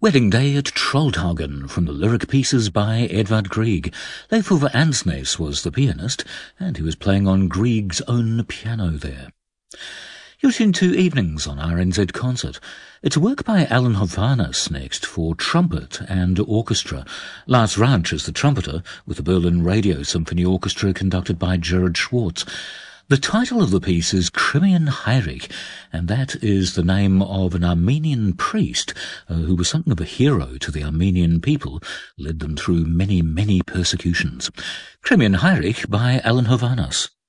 Wedding Day at Trollthagen from the lyric pieces by Edvard Grieg. Leif Ove Ansnes was the pianist, and he was playing on Grieg's own piano there. You're tuned to Evenings on RNZ Concert. It's a work by Alan Hovhaness next for trumpet and orchestra. Lars Rauch is the trumpeter, with the Berlin Radio Symphony Orchestra conducted by Gerard Schwartz. The title of the piece is Crimean Heinrich, and that is the name of an Armenian priest who was something of a hero to the Armenian people, led them through many, many persecutions. Crimean Heinrich by Alan Hovhaness.